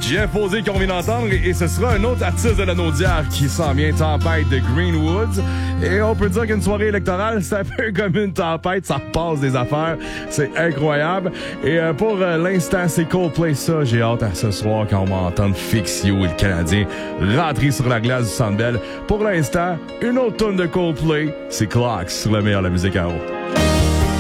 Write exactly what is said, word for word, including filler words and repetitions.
Jeff Posey qu'on vient d'entendre et, et ce sera un autre artiste de la Naudière qui s'en vient, Tempête de Greenwoods. Et on peut dire qu'une soirée électorale, c'est un peu comme une tempête, ça passe des affaires, c'est incroyable. Et euh, pour euh, l'instant, c'est Coldplay, ça, j'ai hâte à ce soir quand on va entendre Fix You et le Canadien rentrer sur la glace du Centre Bell. Pour l'instant, une autre tonne de Coldplay, c'est Clocks sur le meilleur de la musique à eau.